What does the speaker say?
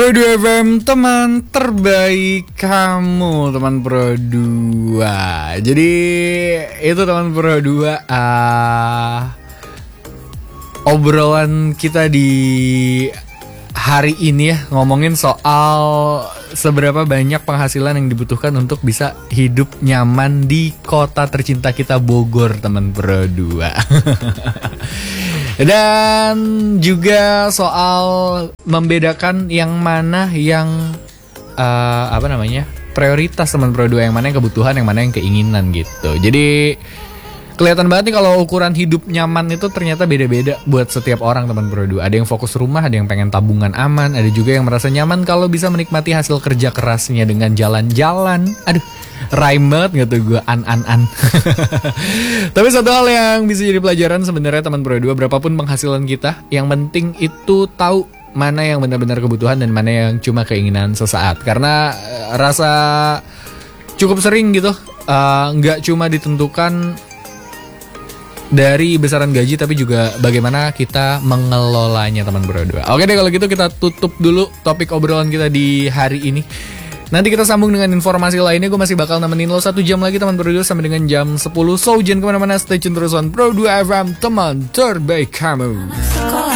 Pro 2 FM, teman terbaik kamu, teman Pro 2. Jadi itu teman Pro 2, obrolan kita di hari ini ya, ngomongin soal seberapa banyak penghasilan yang dibutuhkan untuk bisa hidup nyaman di kota tercinta kita, Bogor, teman Pro 2. Dan juga soal membedakan yang mana yang prioritas, teman Pro 2, yang mana yang kebutuhan, yang mana yang keinginan gitu. Jadi kelihatan banget nih kalau ukuran hidup nyaman itu ternyata beda-beda buat setiap orang, teman Pro 2. Ada yang fokus rumah, ada yang pengen tabungan aman, ada juga yang merasa nyaman kalau bisa menikmati hasil kerja kerasnya dengan jalan-jalan. Aduh, rhyme banget gak tuh gue, an. Tapi satu hal yang bisa jadi pelajaran sebenarnya, teman Pro 2, berapapun penghasilan kita, yang penting itu tahu mana yang benar-benar kebutuhan dan mana yang cuma keinginan sesaat. Karena rasa cukup sering gitu nggak cuma ditentukan dari besaran gaji, tapi juga bagaimana kita mengelolanya, teman Pro 2. Oke deh, kalau gitu kita tutup dulu topik obrolan kita di hari ini. Nanti kita sambung dengan informasi lainnya. Gue masih bakal nemenin lo 1 jam lagi, teman Pro 2, sampai dengan jam 10. So jangan kemana-mana, stay tune terus on Pro 2 FM, teman terbaik kamu.